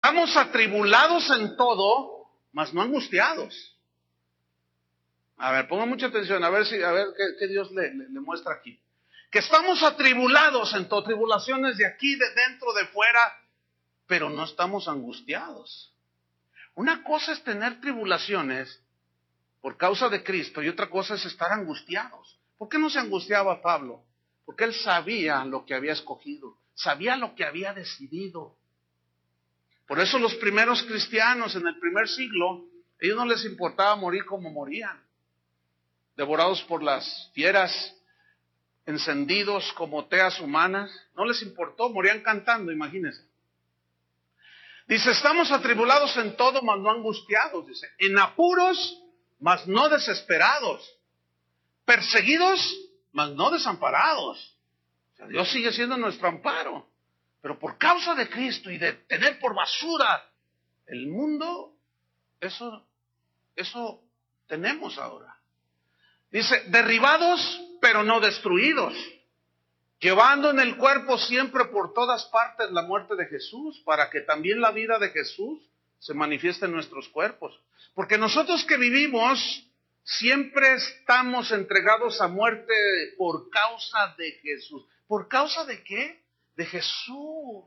estamos atribulados en todo, mas no angustiados. A ver, pongan mucha atención, a ver qué Dios le muestra aquí. Que estamos atribulados en todo, tribulaciones de aquí, de dentro, de fuera, pero no estamos angustiados. Una cosa es tener tribulaciones por causa de Cristo y otra cosa es estar angustiados. ¿Por qué no se angustiaba Pablo? Porque él sabía lo que había escogido, sabía lo que había decidido. Por eso los primeros cristianos en el primer siglo, a ellos no les importaba morir como morían, devorados por las fieras, encendidos como teas humanas, no les importó, morían cantando, imagínense. Dice, estamos atribulados en todo, mas no angustiados, dice, en apuros, mas no desesperados, perseguidos, mas no desamparados. O sea, Dios sigue siendo nuestro amparo, pero por causa de Cristo y de tener por basura el mundo, eso tenemos ahora. Dice, derribados, pero no destruidos, llevando en el cuerpo siempre por todas partes la muerte de Jesús, para que también la vida de Jesús se manifieste en nuestros cuerpos. Porque nosotros que vivimos, siempre estamos entregados a muerte por causa de Jesús. ¿Por causa de qué? De Jesús.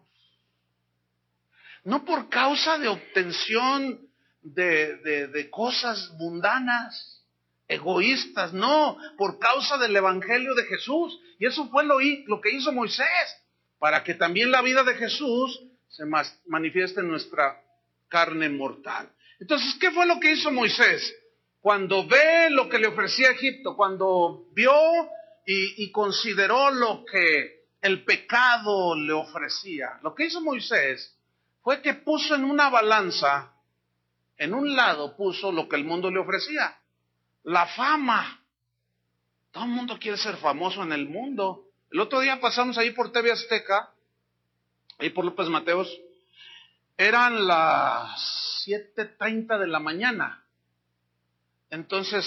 No por causa de obtención de cosas mundanas, egoístas, no, por causa del evangelio de Jesús. Y eso fue lo que hizo Moisés, para que también la vida de Jesús se manifieste en nuestra carne mortal. Entonces, ¿qué fue lo que hizo Moisés? Cuando ve lo que le ofrecía Egipto, cuando vio y consideró lo que el pecado le ofrecía, lo que hizo Moisés fue que puso en una balanza, en un lado puso lo que el mundo le ofrecía. La fama. Todo el mundo quiere ser famoso en el mundo. El otro día pasamos ahí por TV Azteca, ahí por López Mateos. Eran las 7:30 de la mañana. Entonces,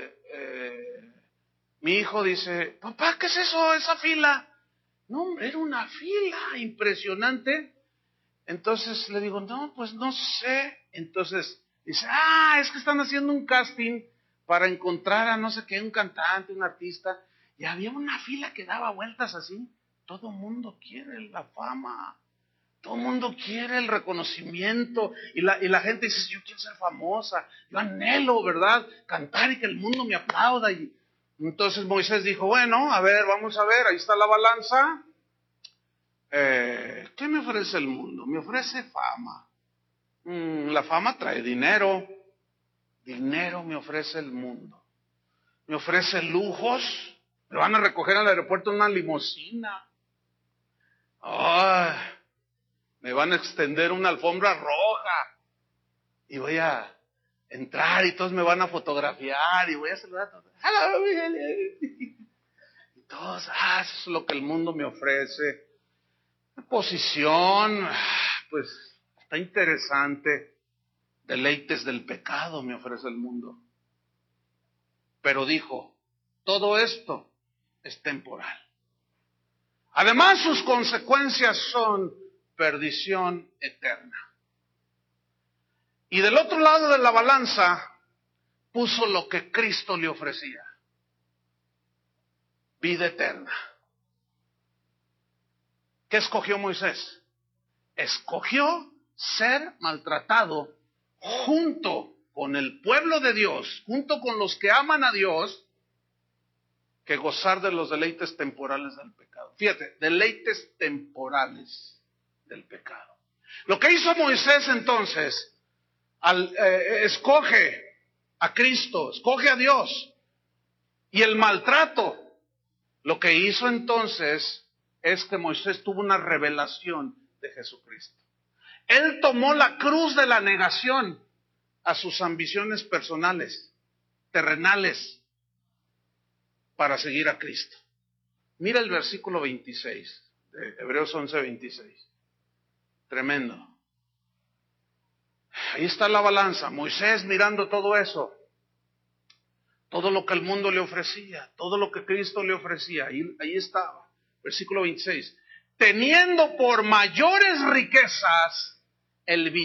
mi hijo dice, papá, ¿qué es eso, esa fila? No, hombre, era una fila impresionante. Entonces le digo, no, pues no sé. Entonces dice, es que están haciendo un casting para encontrar a no sé qué, un cantante, un artista, y había una fila que daba vueltas así. Todo el mundo quiere la fama, todo el mundo quiere el reconocimiento, y la gente dice, yo quiero ser famosa, yo anhelo, ¿verdad?, cantar y que el mundo me aplauda. Y entonces Moisés dijo, bueno, a ver, vamos a ver, ahí está la balanza. ¿Qué me ofrece el mundo? Me ofrece fama. La fama trae dinero. Dinero me ofrece el mundo. Me ofrece lujos. Me van a recoger al aeropuerto en una limusina. Me van a extender una alfombra roja. Y voy a entrar y todos me van a fotografiar. Y voy a saludar a todos. Hello. Y todos, eso es lo que el mundo me ofrece. Posición, pues está interesante. Deleites del pecado me ofrece el mundo. Pero dijo, todo esto es temporal. Además, sus consecuencias son perdición eterna. Y del otro lado de la balanza puso lo que Cristo le ofrecía: vida eterna. ¿Qué escogió Moisés? Escogió ser maltratado junto con el pueblo de Dios, junto con los que aman a Dios, que gozar de los deleites temporales del pecado. Fíjate, deleites temporales del pecado. Lo que hizo Moisés entonces, escoge a Cristo, escoge a Dios, y el maltrato, lo que hizo entonces es que Moisés tuvo una revelación de Jesucristo. Él tomó la cruz de la negación a sus ambiciones personales, terrenales, para seguir a Cristo. Mira el versículo 26 de Hebreos 11:26. Tremendo. Ahí está la balanza. Moisés mirando todo eso, todo lo que el mundo le ofrecía, todo lo que Cristo le ofrecía. Ahí estaba. Versículo 26. Teniendo por mayores riquezas el